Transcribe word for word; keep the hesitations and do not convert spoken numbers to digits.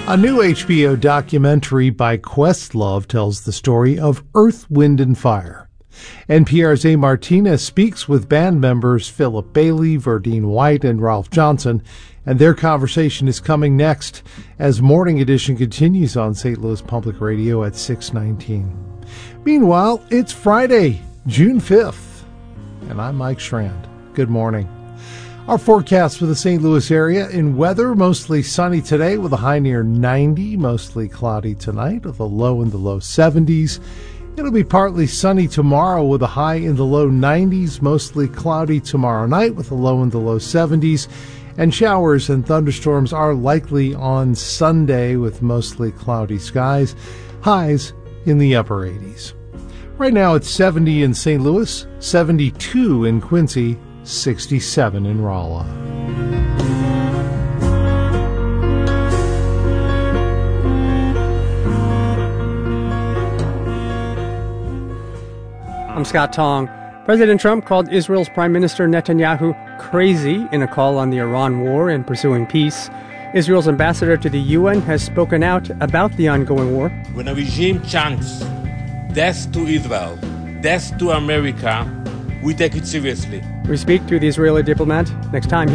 A new H B O documentary by Questlove tells the story of Earth, Wind and Fire. N P R's A. Martinez speaks with band members Philip Bailey, Verdine White, and Ralph Johnson, and their conversation is coming next as Morning Edition continues on Saint Louis Public Radio at six nineteen. Meanwhile, it's Friday, June fifth, and I'm Mike Strand. Good morning. Our forecast for the Saint Louis area in weather, mostly sunny today with a high near ninety, mostly cloudy tonight with a low in the low seventies. It'll be partly sunny tomorrow with a high in the low nineties, mostly cloudy tomorrow night with a low in the low seventies. And showers and thunderstorms are likely on Sunday with mostly cloudy skies, highs in the upper eighties. Right now it's seventy in Saint Louis, seventy-two in Quincy, sixty-seven in Rolla. I'm Scott Tong. President Trump called Israel's Prime Minister Netanyahu crazy in a call on the Iran war and pursuing peace. Israel's ambassador to the U N has spoken out about the ongoing war. When a regime chants death to Israel, death to America, we take it seriously. We speak to the Israeli diplomat next time.